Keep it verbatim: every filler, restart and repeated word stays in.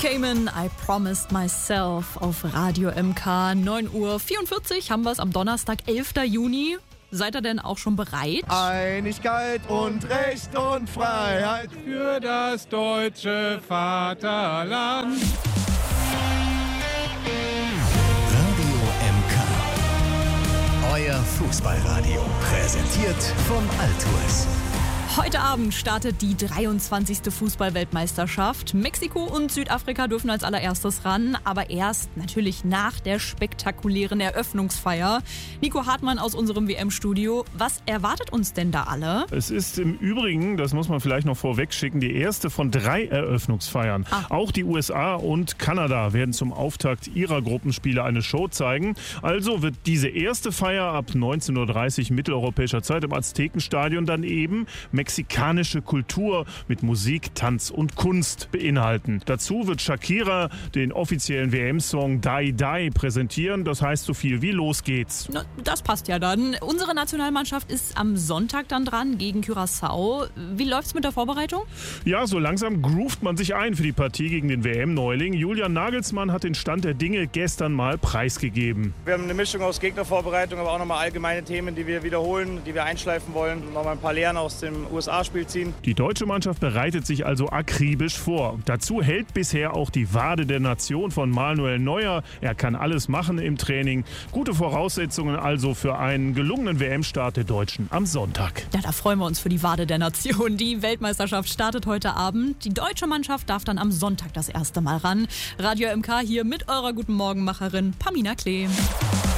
Cayman, I Promised Myself auf Radio M K. neun Uhr vierundvierzig haben wir es am Donnerstag, elften Juni. Seid ihr denn auch schon bereit? Einigkeit und Recht und Freiheit für das deutsche Vaterland. Radio M K. Euer Fußballradio. Präsentiert von Altours. Heute Abend startet die dreiundzwanzigste Fußball-Weltmeisterschaft. Mexiko und Südafrika dürfen als allererstes ran, aber erst natürlich nach der spektakulären Eröffnungsfeier. Nico Hartmann aus unserem W M-Studio. Was erwartet uns denn da alle? Es ist im Übrigen, das muss man vielleicht noch vorweg schicken, die erste von drei Eröffnungsfeiern. Ah. Auch die U S A und Kanada werden zum Auftakt ihrer Gruppenspiele eine Show zeigen. Also wird diese erste Feier ab neunzehn Uhr dreißig mitteleuropäischer Zeit im Aztekenstadion dann eben mexikanische Kultur mit Musik, Tanz und Kunst beinhalten. Dazu wird Shakira den offiziellen W M-Song Die Die präsentieren. Das heißt so viel wie Los geht's. Na, das passt ja dann. Unsere Nationalmannschaft ist am Sonntag dann dran gegen Curaçao. Wie läuft's mit der Vorbereitung? Ja, so langsam groovt man sich ein für die Partie gegen den W M-Neuling. Julian Nagelsmann hat den Stand der Dinge gestern mal preisgegeben. Wir haben eine Mischung aus Gegnervorbereitung, aber auch nochmal allgemeine Themen, die wir wiederholen, die wir einschleifen wollen. Nochmal ein paar Lehren aus dem U S A-Spiel ziehen. Die deutsche Mannschaft bereitet sich also akribisch vor. Dazu hält bisher auch die Wade der Nation von Manuel Neuer. Er kann alles machen im Training. Gute Voraussetzungen also für einen gelungenen W M-Start der Deutschen am Sonntag. Ja, da freuen wir uns für die Wade der Nation. Die Weltmeisterschaft startet heute Abend. Die deutsche Mannschaft darf dann am Sonntag das erste Mal ran. Radio M K hier mit eurer Guten Morgenmacherin Pamina Klee.